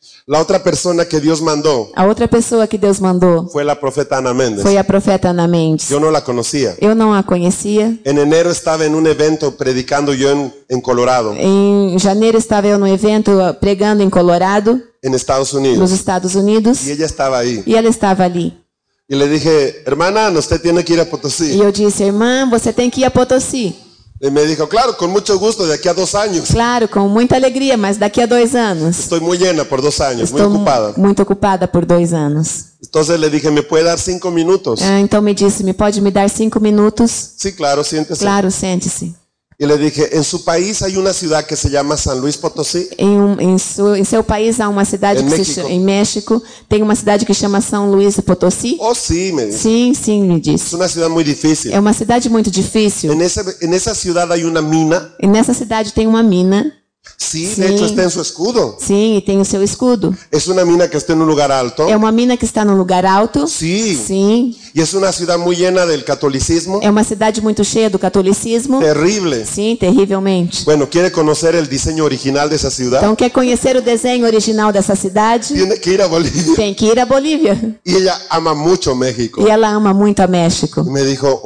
La otra persona que Dios mandó A outra pessoa que Deus mandou fue la profeta Ana Méndez. foi a profeta Ana Mendes. Yo no la conocía. Eu não a conhecia. En enero estaba en un evento predicando yo en Colorado, Em janeiro estava eu no evento pregando em Colorado, en Estados nos Unidos. Estados Unidos, Y ella estaba ahí. e ela estava ali. Y le dije, hermana, usted tiene que ir a E Potosí. eu disse, irmã, você tem que ir a Potosí. Y me dijo, claro, con mucho gusto, de aquí a 2 años. Claro, com muita alegria, mas daqui a 2 anos. Estoy muy llena por 2 años, muy Estou ocupada. muito ocupada por 2 anos. Entonces le dije, ¿me puede dar 5 minutos? Então me disse, pode me dar 5 minutos? Sí, claro, siéntese. Claro, sente-se. Y le dije, en su país hay una ciudad que se llama San Luis Potosí. Em seu país há uma cidade Em que México. em México tem uma cidade que chama São Luís Potosí. Oh, sí, me dijo. Sim, sim, me Es disse. una ciudad muy difícil. É uma cidade muito difícil. En esa ciudad hay una mina. E nessa cidade tem uma mina. Sí, Sí. de hecho está en su escudo. Sim, e tem o seu escudo. Es una mina que está en un lugar alto. É uma mina que está num lugar alto. Sí. Sim. Y es una ciudad muy llena del catolicismo. É uma cidade muito cheia do catolicismo. Terrible. Sim, terrivelmente. Bueno, ¿quiere conocer el diseño original de esa ciudad? Então, quer conhecer o desenho original dessa cidade? Tiene que ir a Bolivia. Tem que ir a Bolívia. Y ella ama mucho México. E ela ama muito a México. Y me dijo,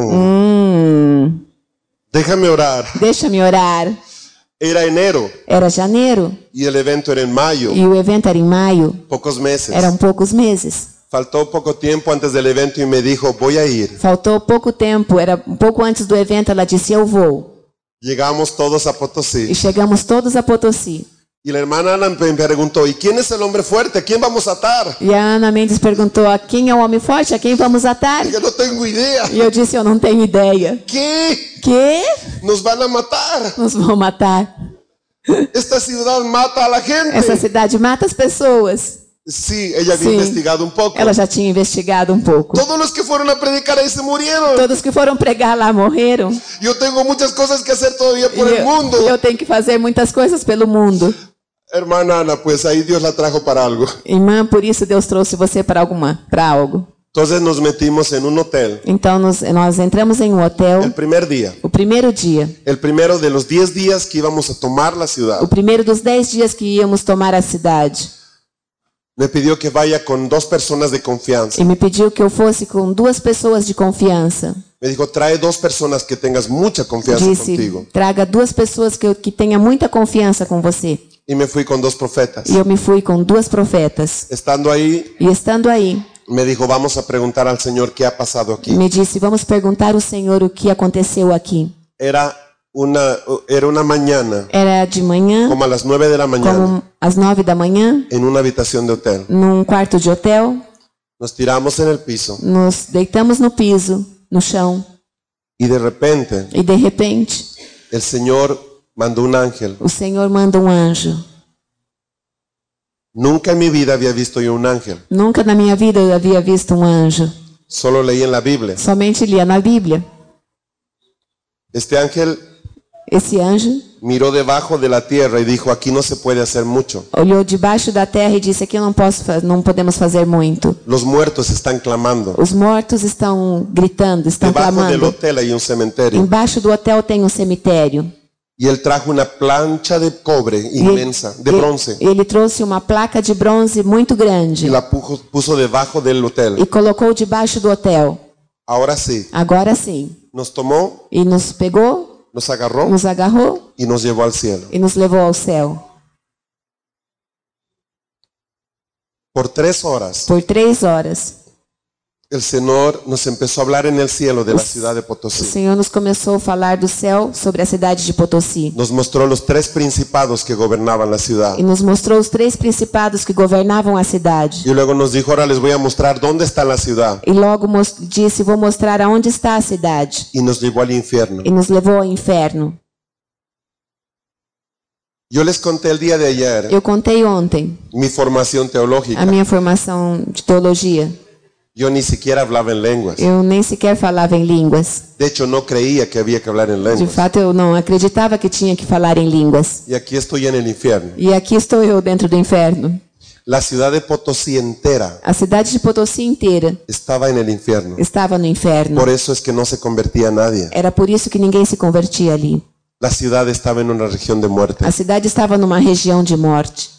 déjame orar. Deixa-me orar. Era enero Era janeiro y el evento era en mayo. e o evento era em maio. Pocos meses. Eram poucos meses. Faltó poco tiempo antes del evento y me dijo, voy a ir. Faltou pouco tempo, era um pouco antes do evento. Ela disse, eu vou. Llegamos todos a E Potosí. chegamos todos a Potosí. Y la hermana Ana me preguntó, ¿y quién es el hombre fuerte? ¿A quién vamos a atar? E a Ana Mendes perguntou, a quem é o homem forte? A quem vamos atar? Yo no tengo idea. E eu disse, eu não tenho ideia. ¿Qué? Que? Nos van a matar. Nos vão matar. Esta ciudad mata a la Essa gente. cidade mata as pessoas. Sí, ella había Sí. investigado un poco. Ela já tinha investigado um pouco. Todos los que fueron a predicar ahí se murieron. Todos que foram pregar lá morreram. Yo tengo muchas cosas que hacer todavía E por el mundo. eu tenho que fazer muitas coisas pelo mundo. Hermana Ana, pues ahí Dios la trajo para algo. Irmã, por isso Deus trouxe você para algo. Entonces nos metimos en un hotel. Então nós entramos em um El hotel. primer día. O primeiro dia. El primero de los 10 días que íbamos a tomar la ciudad. O primeiro dos 10 dias que íamos tomar a cidade. Me pidió que vaya con 2 personas de confianza. E me pediu que eu fosse com 2 pessoas de confiança. Me dijo, trae 2 personas que tengas mucha confianza Disse, contigo. traga 2 pessoas que tenha muita confiança com você. Y me fui con 2 profetas. E eu me fui com 2 profetas. Estando ahí, E estando aí, me dijo, vamos a preguntar al Señor qué ha pasado aquí. me disse, vamos perguntar ao Senhor o que aconteceu aqui. Era una mañana, Era de manhã, como a las 9 de la mañana, como às 9 da manhã, en una habitación de hotel. num quarto de hotel. Nos tiramos en el piso Nos deitamos no piso, no chão. y de repente E de repente, el Señor mandó un ángel. o Senhor manda um anjo. Nunca en mi vida había visto yo un ángel. Nunca na minha vida eu havia visto um anjo. Solo leí en la Biblia. Somente lia na Bíblia. Este ángel Esse anjo miró debajo de la tierra y dijo, aquí no se puede hacer mucho. olhou debaixo da terra e disse, aqui não podemos fazer muito. Los muertos están clamando. Os mortos estão gritando, estão Debajo del clamando. hotel hay un cementerio. Embaixo do hotel tem um cemitério. Y él trajo una plancha de cobre inmensa, de bronce, Ele trouxe uma placa de bronze muito grande y la puso debajo del hotel. e colocou debaixo do hotel. Ahora sí, Agora sim. nos tomó, E nos pegou, nos agarró nos agarrou y nos llevó al cielo. e nos levou ao céu. Por 3 horas, Por 3 horas, el Señor nos empezó a hablar en el cielo de la ciudad de o Potosí. Senhor nos começou a falar do céu sobre a cidade de Potosí. Nos mostró los 3 principados que gobernaban la ciudad. E nos mostrou os 3 principados que governavam a cidade. Y luego nos dijo, ahora les voy a mostrar dónde está la ciudad. E logo disse, vou mostrar aonde está a cidade. Y nos llevó al infierno. E nos levou ao inferno. Yo les conté el día de ayer Eu contei ontem mi formación teológica. a minha formação de teologia. Yo ni siquiera hablaba en lenguas. Eu nem sequer falava em línguas. De hecho, no creía que había que hablar en De lenguas. fato, eu não acreditava que tinha que falar em línguas. Y aquí estoy en el infierno. E aqui estou eu dentro do inferno. La ciudad de Potosí entera A cidade de Potosí inteira estaba en el infierno. estava no inferno. Por eso es que no se convertía nadie. Era por isso que ninguém se convertia ali. La ciudad estaba en una región de muerte. A cidade estava numa região de morte.